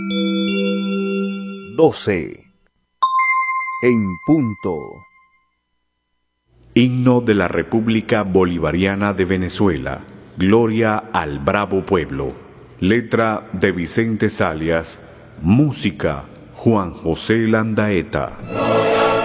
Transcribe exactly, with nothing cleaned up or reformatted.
doce. En punto. Himno de la República Bolivariana de Venezuela. Gloria al bravo pueblo. Letra de Vicente Zalias. Música Juan José Landaeta.